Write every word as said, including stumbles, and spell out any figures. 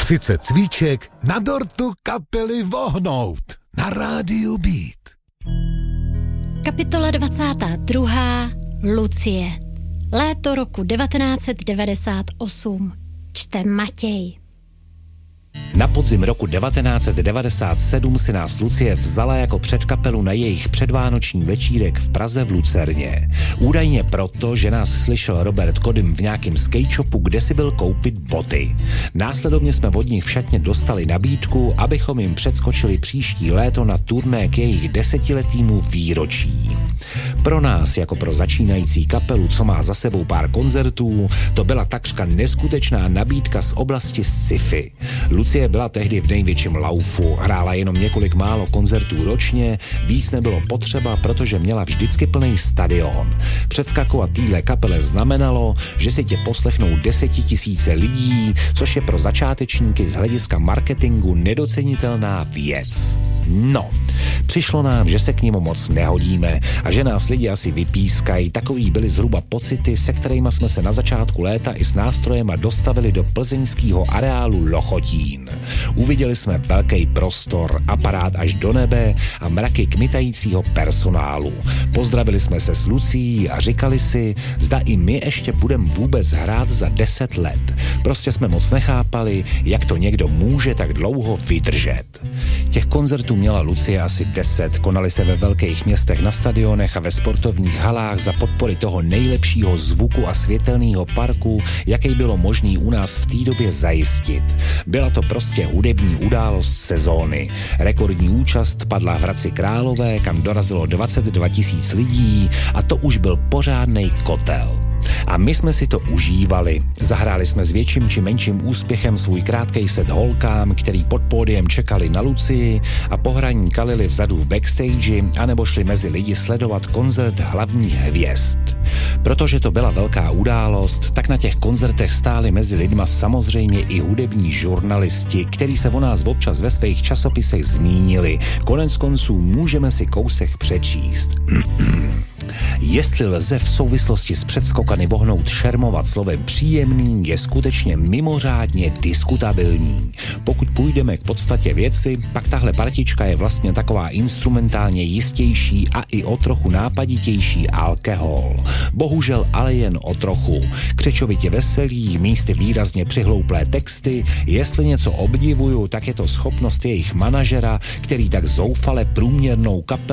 třicet cvíček na dortu kapely Vohnout na rádiu Beat. Kapitola dvacátá druhá. Lucie. Léto roku devatenáct set devadesát osm. Čte Matěj. Na podzim roku devatenáct set devadesát sedm si nás Lucie vzala jako předkapelu na jejich předvánoční večírek v Praze v Lucerně. Údajně proto, že nás slyšel Robert Kodym v nějakém skateshopu, kde si byl koupit boty. Následovně jsme od nich v šatně dostali nabídku, abychom jim předskočili příští léto na turné k jejich desetiletýmu výročí. Pro nás, jako pro začínající kapelu, co má za sebou pár koncertů, to byla takřka neskutečná nabídka z oblasti sci-fi. Lucie byla tehdy v největším laufu, hrála jenom několik málo koncertů ročně, víc nebylo potřeba, protože měla vždycky plný stadion. Předskakovat týhle kapele znamenalo, že si tě poslechnou desetitisíce lidí, což je pro začátečníky z hlediska marketingu nedocenitelná věc. No, přišlo nám, že se k ním moc nehodíme a že nás lidi asi vypískají, takový byly zhruba pocity, se kterými jsme se na začátku léta i s nástrojema dostavili do plzeňského areálu Lochotín. Uviděli jsme velký prostor, aparát až do nebe a mraky kmitajícího personálu. Pozdravili jsme se s Lucií a říkali si, zda i my ještě budeme vůbec hrát za deset let. Prostě jsme moc nechápali, jak to někdo může tak dlouho vydržet. Těch koncertů měla Lucie asi deset, konaly se ve velkých městech na stadionech a ve sportovních halách za podpory toho nejlepšího zvuku a světelného parku, jaký bylo možný u nás v té době zajistit. Byla to prostě hudební událost sezóny. Rekordní účast padla v Hradci Králové, kam dorazilo dvacet dva tisíc lidí a to už byl pořádnej kotel. A my jsme si to užívali. Zahráli jsme s větším či menším úspěchem svůj krátkej set holkám, který pod pódiem čekali na Lucii a po hraní kalili vzadu v backstage, anebo šli mezi lidi sledovat koncert hlavních hvězd. Protože to byla velká událost, tak na těch koncertech stáli mezi lidma samozřejmě i hudební žurnalisti, kteří se o nás občas ve svých časopisech zmínili. Konec konců můžeme si kousek přečíst. Jestli lze v souvislosti s předskokany Vohnout šermovat slovem příjemný, je skutečně mimořádně diskutabilní. Pokud půjdeme k podstatě věci, pak tahle partička je vlastně taková instrumentálně jistější a i o trochu nápaditější alkohol. Bohužel ale jen o trochu. Křečovitě veselý, místy výrazně přihlouplé texty, jestli něco obdivuju, tak je to schopnost jejich manažera, který tak zoufale průměrnou kapelu